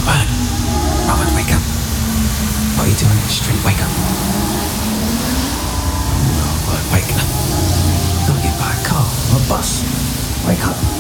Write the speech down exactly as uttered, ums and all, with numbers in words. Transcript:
Robert. Robert, wake up. What are you doing in the street? Wake up. Robert, wake up. You're gonna get by a car or a bus. Wake up.